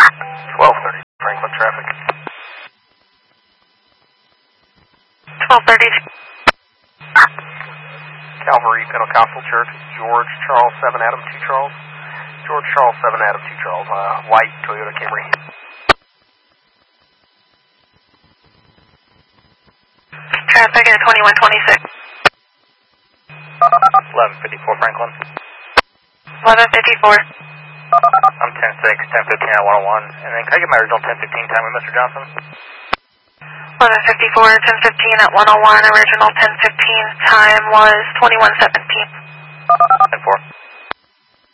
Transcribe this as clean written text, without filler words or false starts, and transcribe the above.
1230 Franklin traffic. 1230. Calvary Pentecostal Church, George Charles 7 Adam 2 Charles. George Charles 7 Adam 2 Charles, white Toyota Camry. Traffic at 2126. 1154 Franklin. 1154. I'm 10-6, 10-15 at 101. And then can I get my original 10-15 time with Mr. Johnson? 1154, 1015 at 101. Original 1015 time was 2117. 10-4.